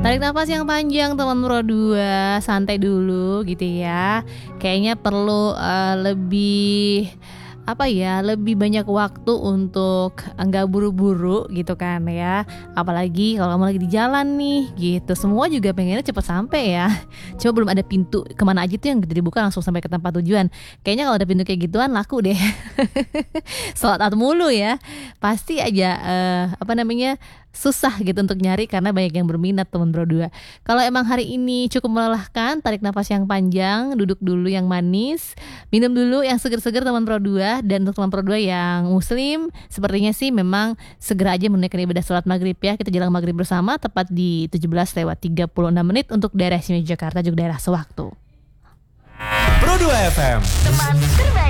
Tarik nafas yang panjang teman Pro 2, santai dulu gitu ya. Kayaknya perlu lebih lebih banyak waktu untuk nggak buru-buru gitu kan ya. Apalagi kalau kamu lagi di jalan nih gitu, semua juga pengennya cepat sampai ya. Cuma belum ada pintu kemana aja tuh yang dibuka langsung sampai ke tempat tujuan. Kayaknya kalau ada pintu kayak gituan laku deh. Sold out mulu ya. Pasti aja susah gitu untuk nyari karena banyak yang berminat teman Pro 2. Kalau emang hari ini cukup melelahkan, tarik nafas yang panjang, duduk dulu yang manis, minum dulu yang seger-seger teman Pro 2. Dan untuk teman Pro 2 yang muslim, sepertinya sih memang segera aja menunaikan ibadah sholat maghrib ya. Kita jelang maghrib bersama tepat di 17:36 untuk daerah istimewa Jakarta, juga daerah sewaktu. Pro 2 FM. Teman terbaik.